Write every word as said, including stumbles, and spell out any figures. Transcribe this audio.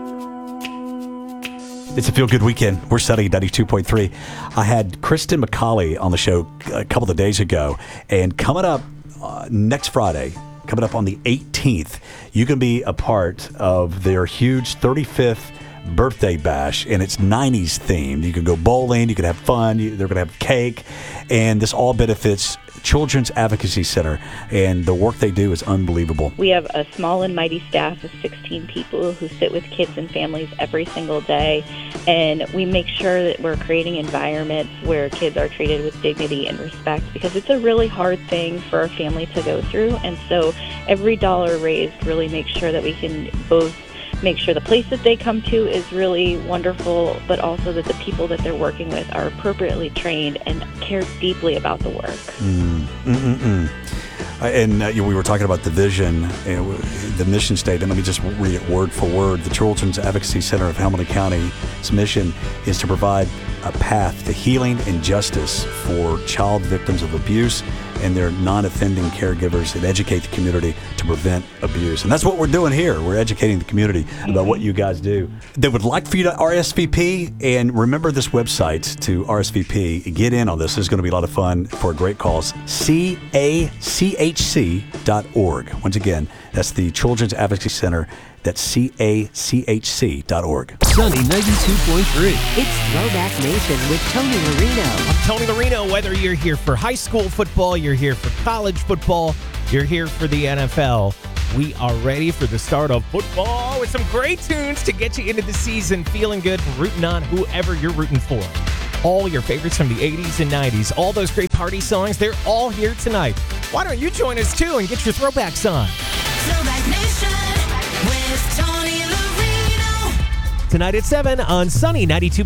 It's a feel-good weekend. We're Sunny ninety-two point three. I had Kristen McCauley on the show a couple of days ago, and coming up uh, next Friday, coming up on the eighteenth, you can be a part of their huge thirty-fifth birthday bash, and it's nineties themed. You can go bowling, you can have fun, you, they're going to have cake, and this all benefits Children's Advocacy Center, and the work they do is unbelievable. We have a small and mighty staff of sixteen people who sit with kids and families every single day, and we make sure that we're creating environments where kids are treated with dignity and respect, because it's a really hard thing for a family to go through. And so every dollar raised really makes sure that we can both make sure the place that they come to is really wonderful, but also that the people that they're working with are appropriately trained and care deeply about the work. Mm, mm, mm, mm. Uh, and uh, you know, we were talking about the vision, uh, the mission statement. Let me just read it word for word. The Children's Advocacy Center of Hamilton County's mission is to provide a path to healing and justice for child victims of abuse and their non-offending caregivers, and educate the community to prevent abuse. And that's what we're doing here. We're educating the community about what you guys do. They would like for you to R S V P, and remember this website to R S V P. Get in on this. This is going to be a lot of fun for a great cause. C A C H C dot org. Once again, that's the Children's Advocacy Center. That's C A C H C dot org. Sunny ninety-two point three. It's Throwback Nation with Tony Marino. I'm Tony Marino. Whether you're here for high school football, you're here for college football, you're here for the N F L, we are ready for the start of football with some great tunes to get you into the season, feeling good, rooting on whoever you're rooting for. All your favorites from the eighties and nineties, all those great party songs, they're all here tonight. Why don't you join us too and get your throwbacks on? Throwback Nation with Tony Marino. Tonight at seven on Sunny ninety-two.